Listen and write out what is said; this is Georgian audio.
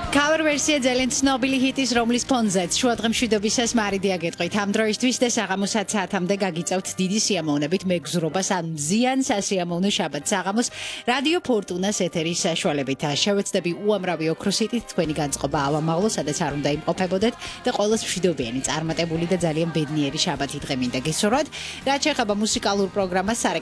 Cover versia ძალიან ცნობილი ჰიტის რომლის ფონზეც შუადღემშვიდობისას მარიდია გეტყვით ამ დროისთვის და საღამოს 10 საათამდე გაგიწევთ დიდი სიამოვნებით მეგზურობას ან მზიან სასიამოვნო შაბათს საღამოს რადიო ფორტუნას ეთერის საშუალებით შევეცდები უამრავი ოქროს ჰიტით თქვენი განწყობა ავამაღლო სადაც არ უნდა იმყოფებოდეთ და ყოველს მშვიდობიანი წარმატებული და ძალიან ბედნიერი შაბათი დღე მინდა გესურვათ რაც შეეხება მუსიკალურ პროგრამას